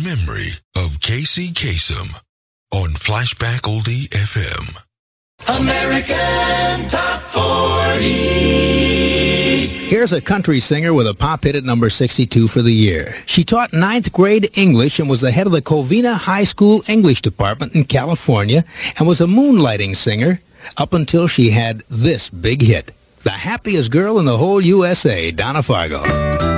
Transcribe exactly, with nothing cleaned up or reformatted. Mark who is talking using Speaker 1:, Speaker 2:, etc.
Speaker 1: memory of Casey Kasem on Flashback Oldie F M.
Speaker 2: American Top forty.
Speaker 3: Here's a country singer with a pop hit at number sixty-two for the year. She taught ninth grade English and was the head of the Covina High School English department in California and was a moonlighting singer up until she had this big hit. The happiest girl in the whole U S A, Donna Fargo.